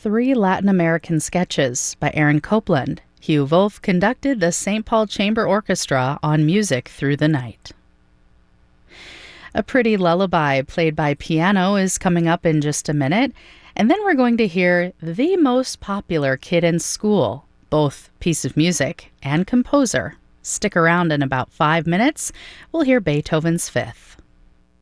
three Latin American sketches by Aaron Copland. Hugh Wolf conducted the St. Paul Chamber Orchestra on Music Through the Night. A Pretty Lullaby played by piano is coming up in just a minute, and then we're going to hear the most popular kid in school, both piece of music and composer. Stick around in about 5 minutes. We'll hear Beethoven's Fifth.